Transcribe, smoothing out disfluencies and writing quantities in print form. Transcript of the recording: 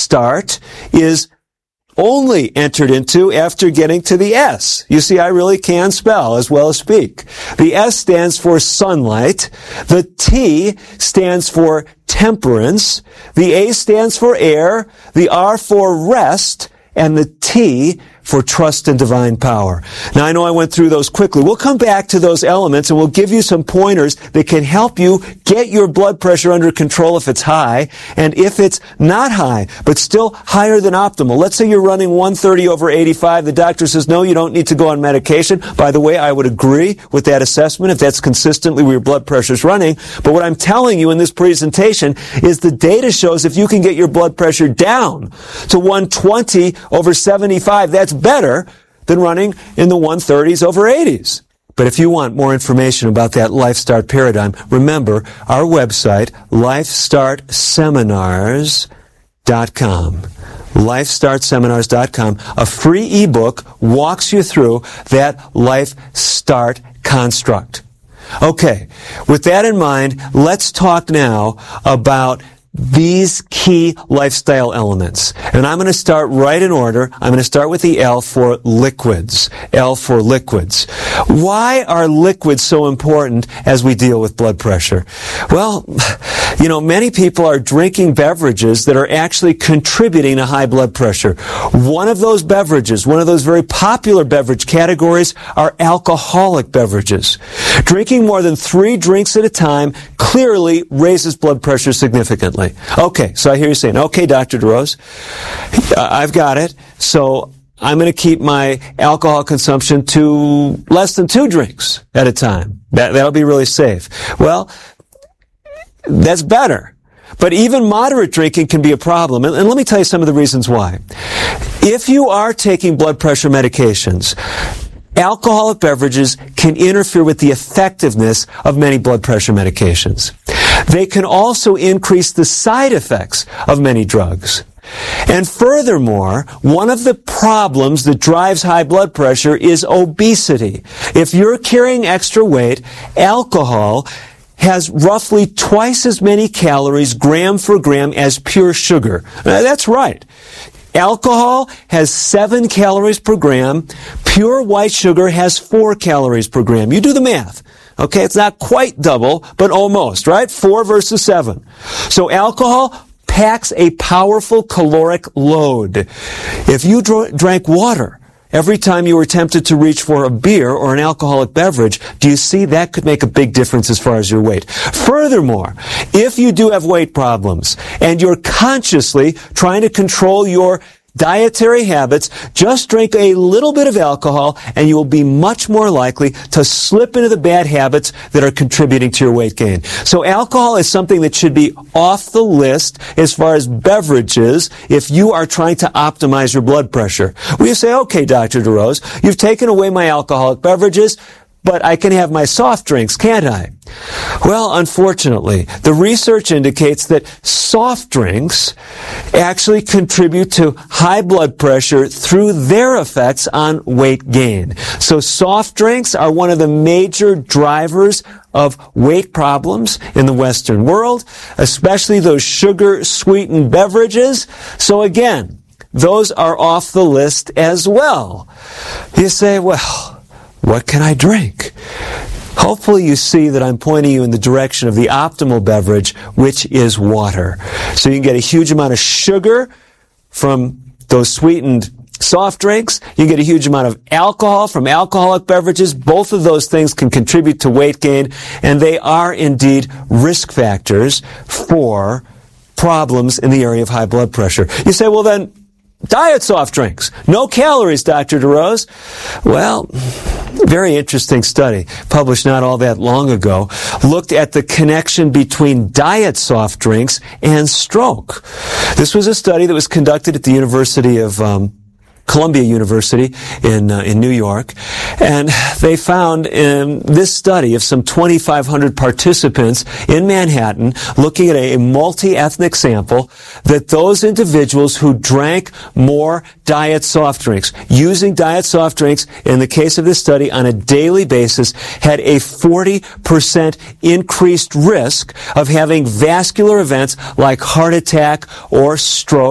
Start is only entered into after getting to the S. You see, I really can spell as well as speak. The S stands for sunlight. The T stands for temperance. The A stands for air. The R for rest. And the T for trust and divine power. Now, I know I went through those quickly. We'll come back to those elements and we'll give you some pointers that can help you get your blood pressure under control if it's high, and if it's not high, but still higher than optimal. Let's say you're running 130/85. The doctor says, no, you don't need to go on medication. By the way, I would agree with that assessment if that's consistently where your blood pressure is running. But what I'm telling you in this presentation is the data shows if you can get your blood pressure down to 120/75, that's better than running in the 130s/80s. But if you want more information about that LifeStart paradigm, remember our website, lifestartseminars.com. lifestartseminars.com. A free ebook walks you through that LifeStart construct. Okay, with that in mind, let's talk now about these key lifestyle elements. And I'm going to start right in order. I'm going to start with the L for liquids. L for liquids. Why are liquids so important as we deal with blood pressure? Well, many people are drinking beverages that are actually contributing to high blood pressure. One of those beverages, one of those very popular beverage categories, are alcoholic beverages. Drinking more than 3 drinks at a time clearly raises blood pressure significantly. Okay, so I hear you saying, okay, Dr. DeRose, I've got it. So I'm going to keep my alcohol consumption to less than 2 drinks at a time. That'll be really safe. Well, that's better. But even moderate drinking can be a problem. And let me tell you some of the reasons why. If you are taking blood pressure medications, alcoholic beverages can interfere with the effectiveness of many blood pressure medications. They can also increase the side effects of many drugs. And furthermore, one of the problems that drives high blood pressure is obesity. If you're carrying extra weight, alcohol has roughly twice as many calories gram for gram as pure sugar. That's right. Alcohol has 7 calories per gram. Pure white sugar has 4 calories per gram. You do the math. Okay, it's not quite double, but almost, right? 4 versus 7. So alcohol packs a powerful caloric load. If you drank water every time you were tempted to reach for a beer or an alcoholic beverage, do you see that could make a big difference as far as your weight? Furthermore, if you do have weight problems and you're consciously trying to control your dietary habits, just drink a little bit of alcohol and you will be much more likely to slip into the bad habits that are contributing to your weight gain. So alcohol is something that should be off the list as far as beverages if you are trying to optimize your blood pressure. Well, you say, okay, Dr. DeRose, you've taken away my alcoholic beverages, but I can have my soft drinks, can't I? Well, unfortunately, the research indicates that soft drinks actually contribute to high blood pressure through their effects on weight gain. So soft drinks are one of the major drivers of weight problems in the Western world, especially those sugar-sweetened beverages. So again, those are off the list as well. You say, well, what can I drink? Hopefully you see that I'm pointing you in the direction of the optimal beverage, which is water. So you can get a huge amount of sugar from those sweetened soft drinks. You can get a huge amount of alcohol from alcoholic beverages. Both of those things can contribute to weight gain, and they are indeed risk factors for problems in the area of high blood pressure. You say, well then, diet soft drinks. No calories, Dr. DeRose. Well, very interesting study, published not all that long ago, looked at the connection between diet soft drinks and stroke. This was a study that was conducted at the University of Columbia University in New York, and they found in this study of some 2,500 participants in Manhattan, looking at a multi-ethnic sample, that those individuals who drank more diet soft drinks, using diet soft drinks in the case of this study on a daily basis, had a 40% increased risk of having vascular events like heart attack or stroke